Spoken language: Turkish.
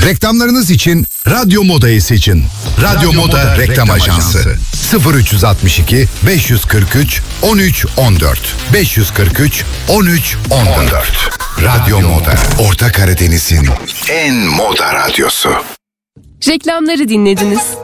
Reklamlarınız için Radyo Moda'yı seçin. Radyo Moda Reklam Ajansı. 0362 543 13 14 543 13 14. Radyo Moda. Orta Karadeniz'in en moda radyosu. Reklamları dinlediniz.